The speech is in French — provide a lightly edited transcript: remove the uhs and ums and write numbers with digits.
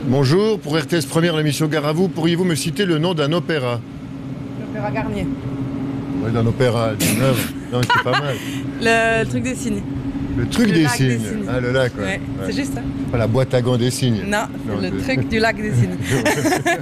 Bonjour, pour RTS Première, l'émission Gare à vous, pourriez-vous me citer le nom d'un opéra? L'opéra Garnier. Oui, d'un opéra, d'une œuvre. Non, c'est pas mal. Le truc des signes. Le truc Le des lac des signes. signes. Ah, le lac, ouais. Ouais, c'est juste ça. Pas la boîte à gants des signes. Non, c'est le truc du lac des signes.